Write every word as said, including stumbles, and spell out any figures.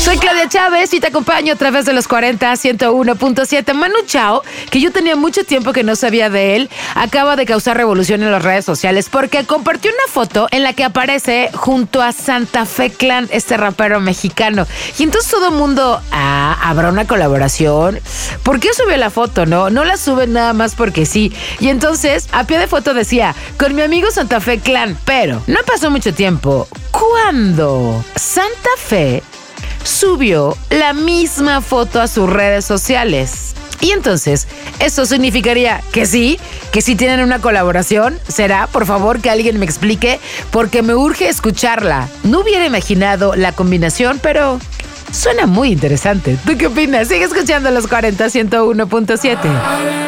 Soy Claudia Chávez y te acompaño a través de los cuarenta, ciento uno punto siete. Manu Chao, que yo tenía mucho tiempo que no sabía de él, acaba de causar revolución en las redes sociales porque compartió una foto en la que aparece junto a Santa Fe Clan, este rapero mexicano. Y entonces todo el mundo, ah, ¿habrá una colaboración? ¿Por qué subió la foto, no? No la suben nada más porque sí. Y entonces, a pie de foto decía, con mi amigo Santa Fe Clan. Pero no pasó mucho tiempo cuando Santa Fe subió la misma foto a sus redes sociales. Y entonces, ¿eso significaría que sí? ¿Que sí tienen una colaboración? ¿Será? Por favor, que alguien me explique, porque me urge escucharla. No hubiera imaginado la combinación, pero suena muy interesante. ¿Tú qué opinas? Sigue escuchando los cuarenta, ciento uno punto siete.